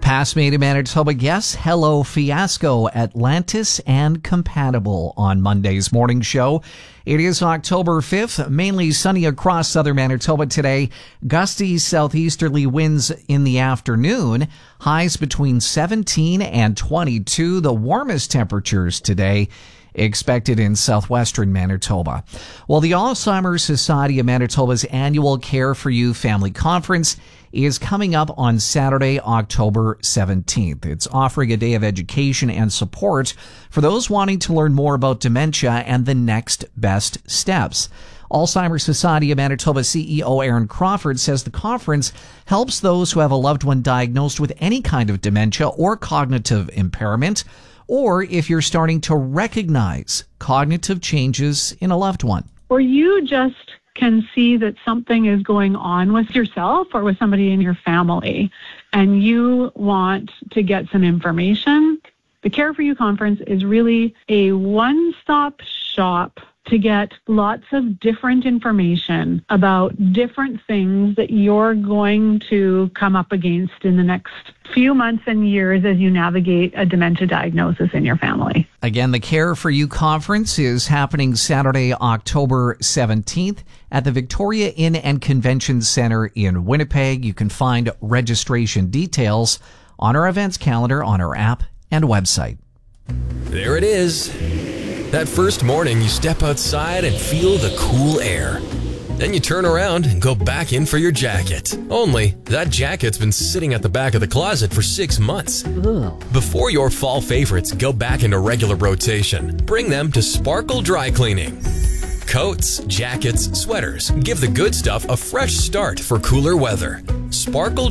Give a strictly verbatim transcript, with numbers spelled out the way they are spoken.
Past Made in Manitoba guests, Hello Fiasco, Atlantis and Compatible on Monday's morning show. It is October fifth, mainly sunny across southern Manitoba today. Gusty southeasterly winds in the afternoon. Highs between seventeen and twenty-two. The warmest temperatures today expected in southwestern Manitoba. Well, the Alzheimer's Society of Manitoba's annual Care for You Family Conference is coming up on Saturday, October seventeenth. It's offering a day of education and support for those wanting to learn more about dementia and the next best steps. Alzheimer's Society of Manitoba C E O Aaron Crawford says the conference helps those who have a loved one diagnosed with any kind of dementia or cognitive impairment, or if you're starting to recognize cognitive changes in a loved one. Or you just can see that something is going on with yourself or with somebody in your family, and you want to get some information. The Care for You conference is really a one-stop shop to get lots of different information about different things that you're going to come up against in the next few months and years as you navigate a dementia diagnosis in your family. Again, the Care for You conference is happening Saturday, October seventeenth at the Victoria Inn and Convention Center in Winnipeg. You can find registration details on our events calendar on our app and website. There it is. That first morning, you step outside and feel the cool air. Then you turn around and go back in for your jacket. Only, that jacket's been sitting at the back of the closet for six months. Ugh. Before your fall favorites go back into regular rotation, bring them to Sparkle Dry Cleaning. Coats, jackets, sweaters, give the good stuff a fresh start for cooler weather. Sparkle